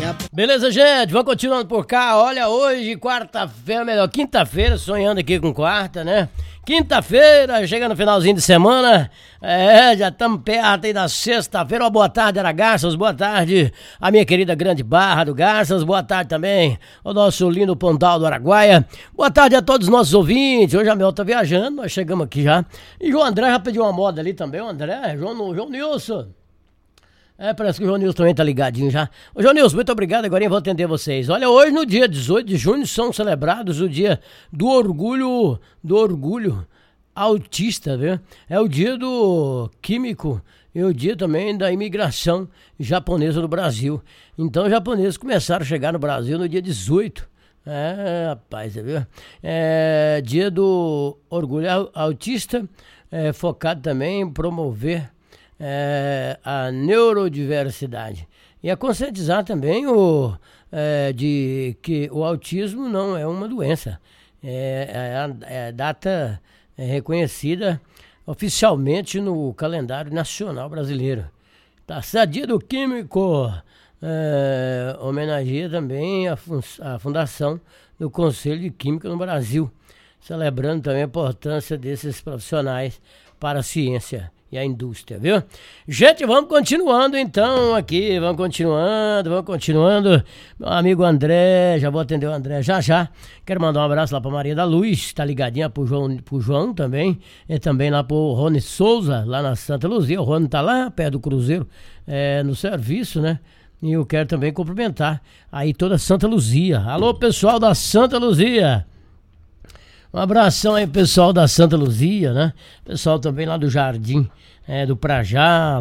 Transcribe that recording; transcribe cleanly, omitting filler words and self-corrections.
Beleza, gente? Vamos continuando por cá. Olha, hoje, quarta-feira, melhor, quinta-feira, sonhando aqui com quarta, né? Quinta-feira, chega no finalzinho de semana, já estamos perto aí da sexta-feira. Uma boa tarde, Aragarças, boa tarde a minha querida Grande Barra do Garças, boa tarde também ao nosso lindo Pontal do Araguaia, boa tarde a todos os nossos ouvintes. Hoje a Mel tá viajando, nós chegamos aqui já, e João André já pediu uma moda ali também, o André, João Nilson. Parece que o João Nilson também tá ligadinho já. Ô, João Nilson, muito obrigado, agora eu vou atender vocês. Olha, hoje no dia 18 de junho são celebrados o dia do orgulho autista, viu? É o dia do químico e o dia também da imigração japonesa no Brasil. Então, os japoneses começaram a chegar no Brasil no dia 18. Rapaz, você viu? Dia do orgulho autista, focado também em promover a neurodiversidade e a conscientizar também de que o autismo não é uma doença, é a data reconhecida oficialmente no calendário nacional brasileiro. Tá certo? Dia do Químico homenageia também a fundação do Conselho de Química no Brasil, celebrando também a importância desses profissionais para a ciência e a indústria, viu? Gente, vamos continuando então aqui, vamos continuando. Meu amigo André, já vou atender o André já. Quero mandar um abraço lá pra Maria da Luz, tá ligadinha pro João também, e também lá pro Rony Souza, lá na Santa Luzia. O Rony tá lá perto do Cruzeiro, no serviço, né? E eu quero também cumprimentar aí toda Santa Luzia. Alô, pessoal da Santa Luzia! Um abração aí, pessoal da Santa Luzia, né? Pessoal também lá do Jardim, do Prajá,